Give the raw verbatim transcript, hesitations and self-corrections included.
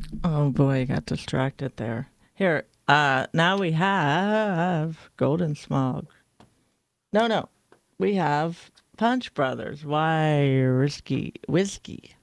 Oh boy, I got distracted there. Here, uh, now we have Golden Smog. No, no, we have Punch Brothers. Why risky whiskey?